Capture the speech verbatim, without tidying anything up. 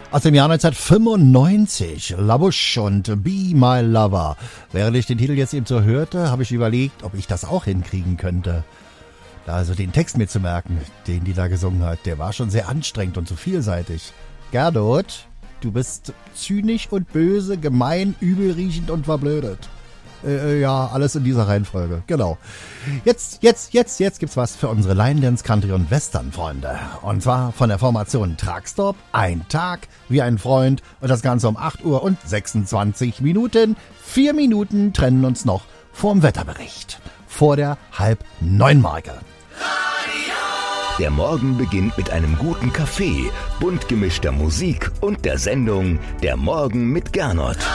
Aus dem Jahr neunzehnhundertfünfundneunzig, La Bouche und Be My Lover. Während ich den Titel jetzt eben so hörte, habe ich überlegt, ob ich das auch hinkriegen könnte. Da also den Text mir zu merken, den die da gesungen hat, der war schon sehr anstrengend und so vielseitig. Gerdot, du bist zynisch und böse, gemein, übelriechend und verblödet. Äh, ja, alles in dieser Reihenfolge, genau. Jetzt, jetzt, jetzt, jetzt gibt's was für unsere Line Dance, Country und Western Freunde. Und zwar von der Formation Truckstop, ein Tag wie ein Freund und das Ganze um acht Uhr und sechsundzwanzig Minuten. Vier Minuten trennen uns noch vorm Wetterbericht. Vor der halb neun Marke. Der Morgen beginnt mit einem guten Kaffee, bunt gemischter Musik und der Sendung Der Morgen mit Gernot.